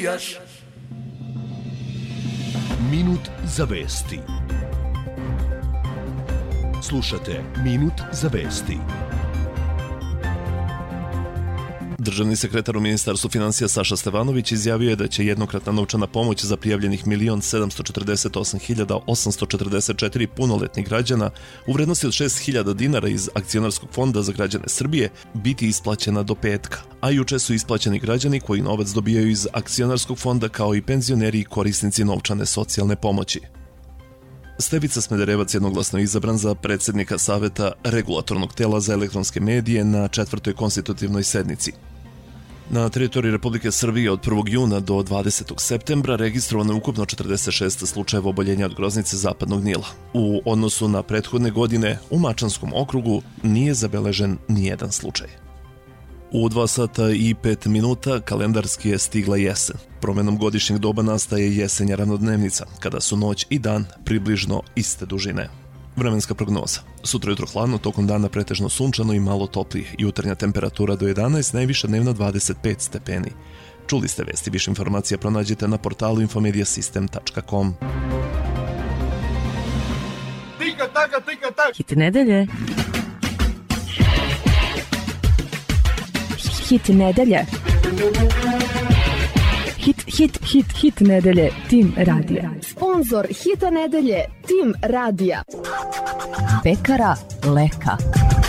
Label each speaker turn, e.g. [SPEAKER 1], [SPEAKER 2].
[SPEAKER 1] Minut za vesti. Slušate Minut za vesti. Državni sekretar u Ministarstvu finansija Saša Stevanović izjavio je da će jednokratna novčana pomoć za prijavljenih 1.748.844 punoletnih građana u vrednosti od 6.000 dinara iz Akcionarskog fonda za građane Srbije biti isplaćena do petka, a juče su isplaćeni građani koji novac dobijaju iz Akcionarskog fonda kao i penzioneri i korisnici novčane socijalne pomoći. Stevica Smederevac jednoglasno izabran za predsjednika Saveta Regulatornog tela za elektronske medije na 4. konstitutivnoj sednici. Na teritoriji Republike Srbije od 1. juna do 20. septembra registrovano je ukupno 46 slučajeva oboljenja od groznice zapadnog Nila. U odnosu na prethodne godine u Mačanskom okrugu nije zabeležen nijedan slučaj. U 2 sata i 5 minuta kalendarski je stigla jesen. Promenom godišnjeg doba nastaje jesenja ravnodnevnica, kada su noć i dan približno iste dužine. Vremenska prognoza. Sutra jutro hladno, tokom dana pretežno sunčano i malo toplije. Jutarnja temperatura do 11, najviša dnevna 25 stepeni. Čuli ste vesti, više informacija pronađite na portalu infomediasystem.com.
[SPEAKER 2] Tika taka, tika tak.
[SPEAKER 3] Hit nedelje. Hit nedelje. Hit nedelje. Tim radija.
[SPEAKER 4] Sponzor hita nedelje. Tim radija.
[SPEAKER 3] Pekara Leka.